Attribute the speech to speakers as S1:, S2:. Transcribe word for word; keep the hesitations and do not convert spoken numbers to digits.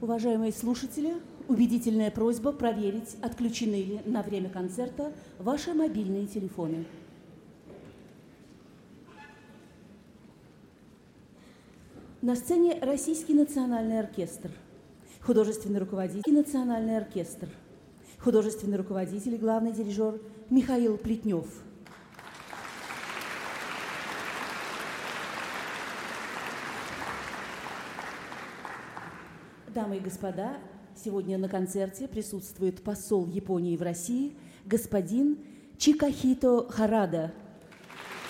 S1: Уважаемые слушатели, убедительная просьба проверить, отключены ли на время концерта ваши мобильные телефоны. На сцене Российский национальный оркестр, художественный руководитель Национальный оркестр, художественный руководитель и главный дирижер Михаил Плетнев. Дамы и господа, сегодня на концерте присутствует посол Японии в России господин Чикахито Харада.